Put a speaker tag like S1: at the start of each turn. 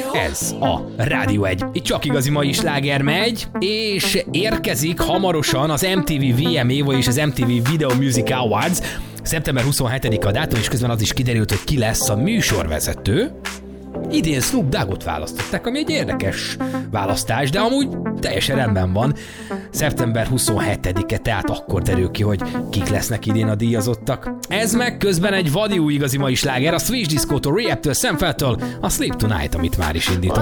S1: Ez a Rádió 1. Itt csak igazi mai sláger megy, és érkezik hamarosan az MTV VMA, vagyis az MTV Video Music Awards. Szeptember 27-a a dátum, és közben az is kiderült, hogy ki lesz a műsorvezető. Idén Snoop Doggot választották, ami egy érdekes választás, de amúgy teljesen rendben van. Szeptember 27-e, tehát akkor derül ki, hogy kik lesznek idén a díjazottak. Ez meg közben egy vadi új igazi mai sláger, a Switch Disco-tól, Rehab-től, Sam Feltől, a Sleep Tonight, amit már is indított.